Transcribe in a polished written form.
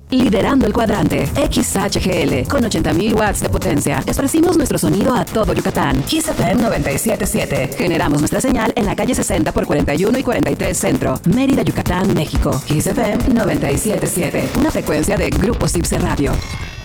Liderando el cuadrante, XHGL, con 80.000 watts de potencia. Esparcimos nuestro sonido a todo Yucatán. Kiss FM 97.7. Generamos nuestra señal en la calle 60 por 41 y 43 Centro, Mérida, Yucatán, México. Kiss FM 97.7. Una frecuencia de Grupo Cipse Radio.